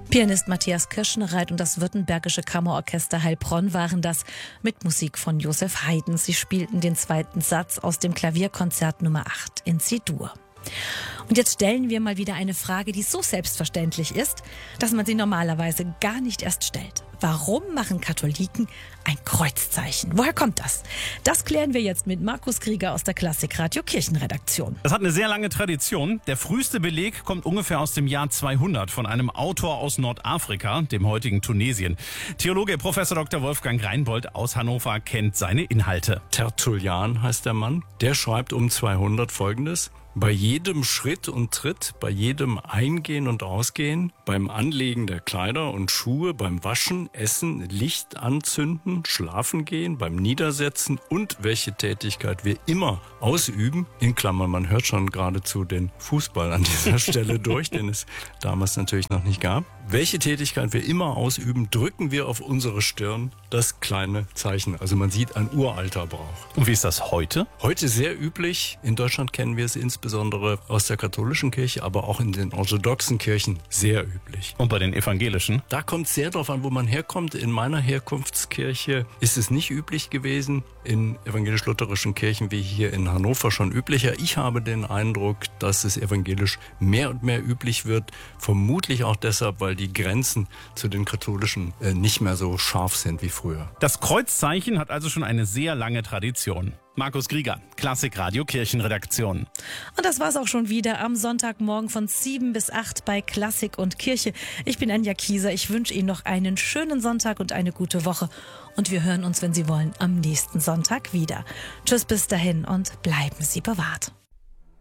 Pianist Matthias Kirschnereit und das Württembergische Kammerorchester Heilbronn waren das mit Musik von Joseph Haydn. Sie spielten den zweiten Satz aus dem Klavierkonzert Nummer 8 in C-Dur. Und jetzt stellen wir mal wieder eine Frage, die so selbstverständlich ist, dass man sie normalerweise gar nicht erst stellt. Warum machen Katholiken ein Kreuzzeichen? Woher kommt das? Das klären wir jetzt mit Markus Krieger aus der Klassikradio Kirchenredaktion. Das hat eine sehr lange Tradition. Der früheste Beleg kommt ungefähr aus dem Jahr 200 von einem Autor aus Nordafrika, dem heutigen Tunesien. Theologe Prof. Dr. Wolfgang Reinbold aus Hannover kennt seine Inhalte. Tertullian heißt der Mann. Der schreibt um 200 Folgendes: Bei jedem Schritt und Tritt, bei jedem Eingehen und Ausgehen, beim Anlegen der Kleider und Schuhe, beim Waschen, Essen, Licht anzünden, schlafen gehen, beim Niedersetzen und welche Tätigkeit wir immer ausüben, in Klammern, man hört schon geradezu den Fußball an dieser Stelle durch, den es damals natürlich noch nicht gab. Welche Tätigkeit wir immer ausüben, drücken wir auf unsere Stirn das kleine Zeichen. Also man sieht ein uralter Brauch. Und wie ist das heute? Heute sehr üblich. In Deutschland kennen wir es insbesondere aus der katholischen Kirche, aber auch in den orthodoxen Kirchen sehr üblich. Und bei den evangelischen? Da kommt es sehr darauf an, wo man herkommt. In meiner Herkunftskirche ist es nicht üblich gewesen. In evangelisch-lutherischen Kirchen wie hier in Hannover schon üblicher. Ich habe den Eindruck, dass es evangelisch mehr und mehr üblich wird. Vermutlich auch deshalb, weil die Grenzen zu den katholischen nicht mehr so scharf sind wie früher. Das Kreuzzeichen hat also schon eine sehr lange Tradition. Markus Krieger, Klassikradio Kirchenredaktion. Und das war's auch schon wieder am Sonntagmorgen von 7 bis 8 bei Klassik und Kirche. Ich bin Anja Kieser. Ich wünsche Ihnen noch einen schönen Sonntag und eine gute Woche. Und wir hören uns, wenn Sie wollen, am nächsten Sonntag wieder. Tschüss bis dahin und bleiben Sie bewahrt.